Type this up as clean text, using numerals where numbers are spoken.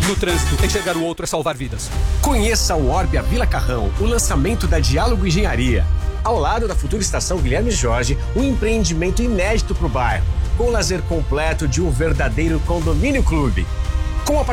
No trânsito, enxergar o outro é salvar vidas. Conheça o Orbia Vila Carrão, o lançamento da Diálogo Engenharia. Ao lado da futura estação Guilherme Jorge, um empreendimento inédito para o bairro, com o lazer completo de um verdadeiro condomínio clube. Com